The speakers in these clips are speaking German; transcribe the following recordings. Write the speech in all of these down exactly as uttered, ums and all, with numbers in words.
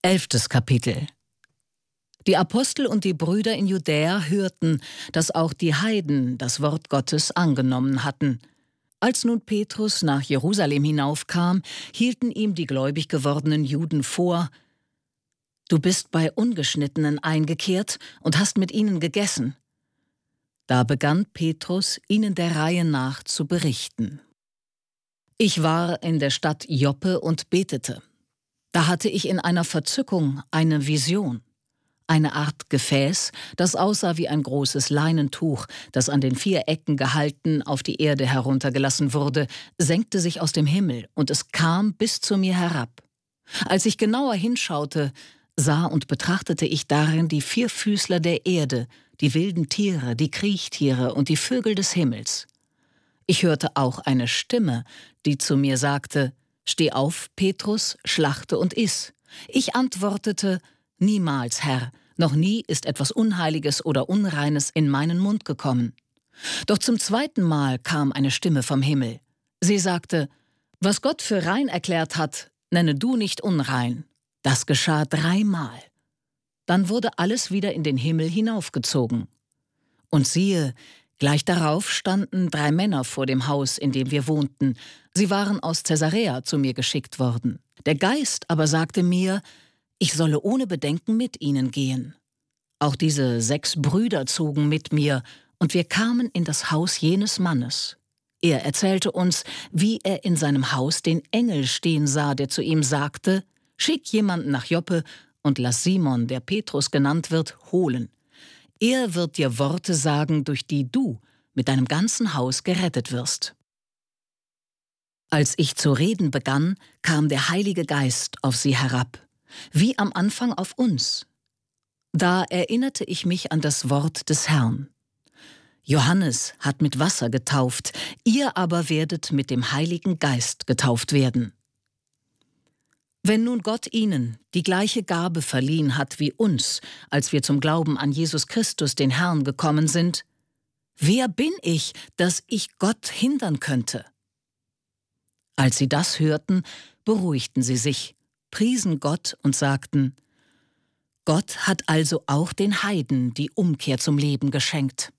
Elftes Kapitel. Die Apostel und die Brüder in Judäa hörten, dass auch die Heiden das Wort Gottes angenommen hatten. Als nun Petrus nach Jerusalem hinaufkam, hielten ihm die gläubig gewordenen Juden vor: »Du bist bei Ungeschnittenen eingekehrt und hast mit ihnen gegessen.« Da begann Petrus, ihnen der Reihe nach zu berichten. »Ich war in der Stadt Joppe und betete. Da hatte ich in einer Verzückung eine Vision. Eine Art Gefäß, das aussah wie ein großes Leinentuch, das an den vier Ecken gehalten auf die Erde heruntergelassen wurde, senkte sich aus dem Himmel, und es kam bis zu mir herab. Als ich genauer hinschaute, sah und betrachtete ich darin die Vierfüßler der Erde, die wilden Tiere, die Kriechtiere und die Vögel des Himmels. Ich hörte auch eine Stimme, die zu mir sagte: »Steh auf, Petrus, schlachte und iss.« Ich antwortete: »Niemals, Herr, noch nie ist etwas Unheiliges oder Unreines in meinen Mund gekommen.« Doch zum zweiten Mal kam eine Stimme vom Himmel. Sie sagte: »Was Gott für rein erklärt hat, nenne du nicht unrein.« Das geschah dreimal. Dann wurde alles wieder in den Himmel hinaufgezogen. Und siehe, gleich darauf standen drei Männer vor dem Haus, in dem wir wohnten. Sie waren aus Caesarea zu mir geschickt worden. Der Geist aber sagte mir, ich solle ohne Bedenken mit ihnen gehen. Auch diese sechs Brüder zogen mit mir, und wir kamen in das Haus jenes Mannes. Er erzählte uns, wie er in seinem Haus den Engel stehen sah, der zu ihm sagte: »Schick jemanden nach Joppe und lass Simon, der Petrus genannt wird, holen. Er wird dir Worte sagen, durch die du mit deinem ganzen Haus gerettet wirst.« Als ich zu reden begann, kam der Heilige Geist auf sie herab, wie am Anfang auf uns. Da erinnerte ich mich an das Wort des Herrn. Johannes hat mit Wasser getauft, ihr aber werdet mit dem Heiligen Geist getauft werden. Wenn nun Gott ihnen die gleiche Gabe verliehen hat wie uns, als wir zum Glauben an Jesus Christus, den Herrn, gekommen sind, wer bin ich, dass ich Gott hindern könnte? Als sie das hörten, beruhigten sie sich, priesen Gott und sagten: Gott hat also auch den Heiden die Umkehr zum Leben geschenkt.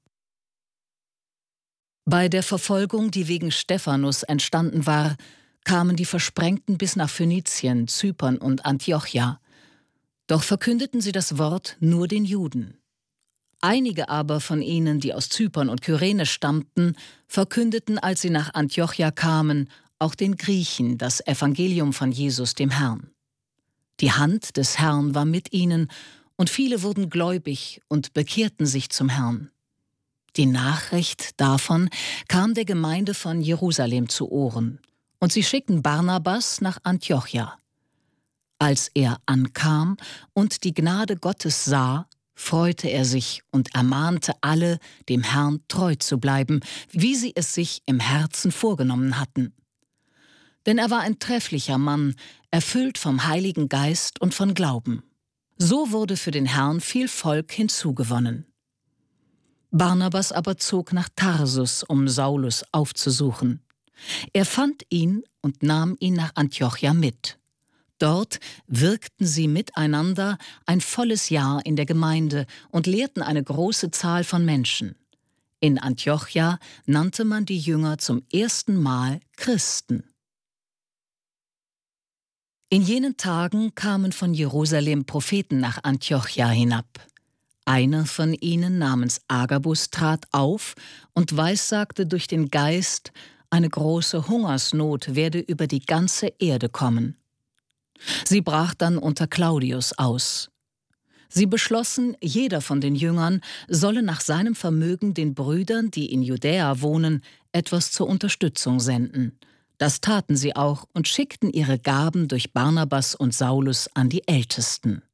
Bei der Verfolgung, die wegen Stephanus entstanden war, kamen die Versprengten bis nach Phönizien, Zypern und Antiochia. Doch verkündeten sie das Wort nur den Juden. Einige aber von ihnen, die aus Zypern und Kyrene stammten, verkündeten, als sie nach Antiochia kamen, auch den Griechen das Evangelium von Jesus, dem Herrn. Die Hand des Herrn war mit ihnen, und viele wurden gläubig und bekehrten sich zum Herrn. Die Nachricht davon kam der Gemeinde von Jerusalem zu Ohren, und sie schickten Barnabas nach Antiochia. Als er ankam und die Gnade Gottes sah, freute er sich und ermahnte alle, dem Herrn treu zu bleiben, wie sie es sich im Herzen vorgenommen hatten. Denn er war ein trefflicher Mann, erfüllt vom Heiligen Geist und von Glauben. So wurde für den Herrn viel Volk hinzugewonnen. Barnabas aber zog nach Tarsus, um Saulus aufzusuchen. Er fand ihn und nahm ihn nach Antiochia mit. Dort wirkten sie miteinander ein volles Jahr in der Gemeinde und lehrten eine große Zahl von Menschen. In Antiochia nannte man die Jünger zum ersten Mal Christen. In jenen Tagen kamen von Jerusalem Propheten nach Antiochia hinab. Einer von ihnen namens Agabus trat auf und weissagte durch den Geist, eine große Hungersnot werde über die ganze Erde kommen. Sie brach dann unter Claudius aus. Sie beschlossen, jeder von den Jüngern solle nach seinem Vermögen den Brüdern, die in Judäa wohnen, etwas zur Unterstützung senden. Das taten sie auch und schickten ihre Gaben durch Barnabas und Saulus an die Ältesten.